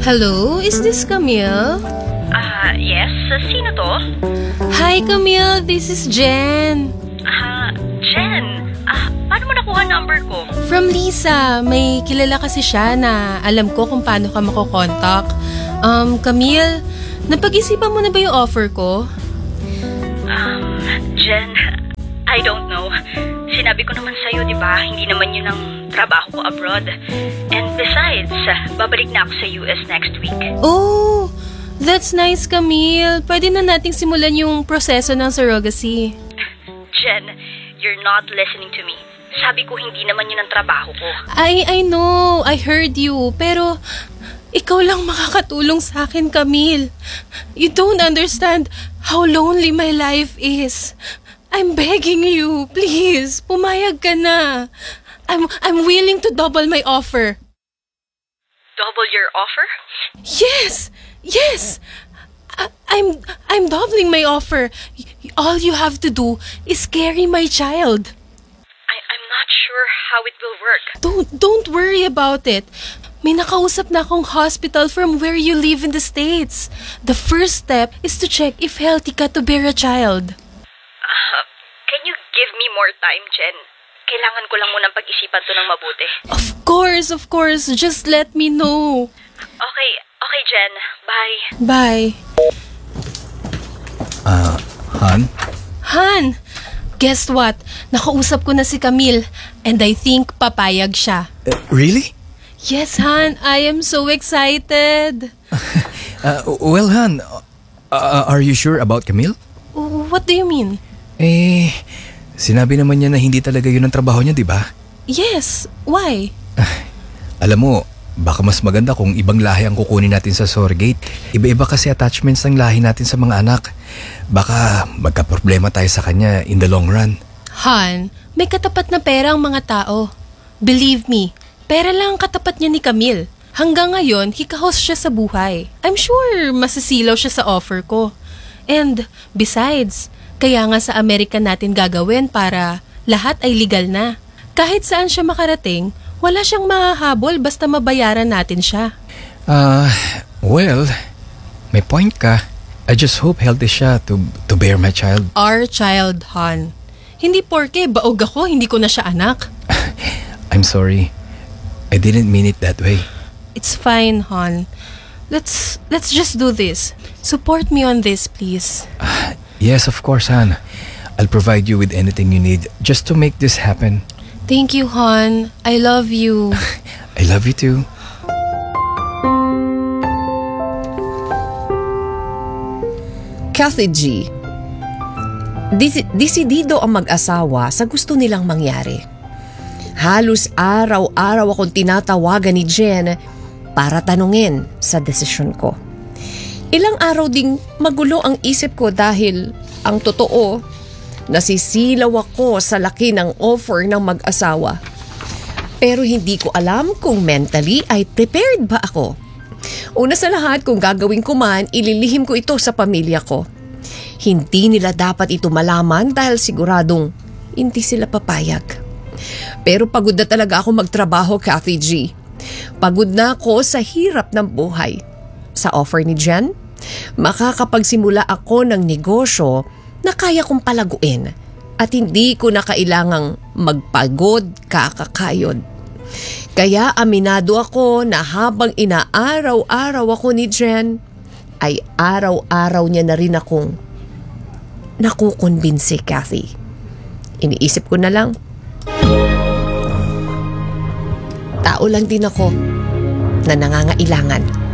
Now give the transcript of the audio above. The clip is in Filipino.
Hello, is this Camille? Yes. Sino to? Hi Camille, this is Jen. Jen. Paano mo nakuha number ko? From Lisa, may kilala kasi siya na alam ko kung paano ka makokontak. Camille, napag-isipan mo na ba yung offer ko? Jen, I don't know. Sinabi ko naman sa'yo, di ba? Hindi naman yun ang trabaho ko abroad. And besides, babalik na ako sa US next week. Oh, that's nice Camille. Pwede na nating simulan yung proseso ng surrogacy. Jen, you're not listening to me. Sabi ko hindi naman yun ang trabaho ko. I know, I heard you. Pero ikaw lang makakatulong sa akin, Camille. You don't understand how lonely my life is. I'm begging you, please. Pumayag ka na. I'm willing to double my offer. Double your offer? Yes. I'm doubling my offer. All you have to do is carry my child. I'm not sure how it will work. Don't worry about it. May nakausap na akong hospital from where you live in the States. The first step is to check if healthy ka to bear a child. Can you give me more time, Jen? Kailangan ko lang munang pag-isipan to ng mabuti. Of course. Just let me know. Okay, Jen. Bye. Bye. Han, guess what? Nakausap ko na si Camille and I think papayag siya. Really? Yes, Han. I am so excited. Well, Han, are you sure about Camille? What do you mean? Sinabi naman niya na hindi talaga yun ang trabaho niya, di ba? Yes. Why? Alam mo, baka mas maganda kung ibang lahi ang kukunin natin sa surrogate. Iba-iba kasi attachments ng lahi natin sa mga anak. Baka magka-problema tayo sa kanya in the long run. Han, may katapat na pera ang mga tao. Believe me, pera lang ang katapat niya ni Camille. Hanggang ngayon, hikahos siya sa buhay. I'm sure masisilaw siya sa offer ko. And besides, kaya nga sa Amerika natin gagawin para lahat ay legal na. Kahit saan siya makarating, wala siyang mahahabol basta mabayaran natin siya. Well, may point ka. I just hope healthy siya to bear my child. Our child, Han. Hindi porke baog ako, hindi ko na siya anak. I'm sorry. I didn't mean it that way. It's fine, Han. Let's just do this. Support me on this, please. Yes, of course, Han. I'll provide you with anything you need just to make this happen. Thank you, Han. I love you. I love you too. Kathy G. Desidido ang mag-asawa sa gusto nilang mangyari. Halos araw-araw akong tinatawagan ni Jen para tanungin sa desisyon ko. Ilang araw ding magulo ang isip ko dahil ang totoo, nasisilaw ako sa laki ng offer ng mag-asawa. Pero hindi ko alam kung mentally ay prepared ba ako. Una sa lahat, kung gagawin ko man, ililihim ko ito sa pamilya ko. Hindi nila dapat ito malaman dahil siguradong hindi sila papayag. Pero pagod na talaga ako magtrabaho, Kathy G. Pagod na ako sa hirap ng buhay. Sa offer ni Jen, makakapagsimula ako ng negosyo na kaya kong palaguin at hindi ko na kailangang magpagod kakakayod. Kaya aminado ako na habang inaaraw-araw ako ni Jen, ay araw-araw niya na rin akong nakukumbinsi, Kathy. Iniisip ko na lang, tao lang din ako na nangangailangan